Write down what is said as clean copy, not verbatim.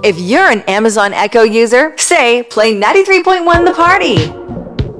If you're an Amazon Echo user, say play 93.1 The Party.